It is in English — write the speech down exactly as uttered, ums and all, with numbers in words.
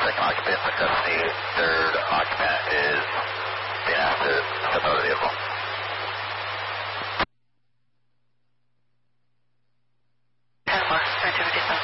second occupant in the custody. Third occupant is being asked to step out of the vehicle. ten four, activity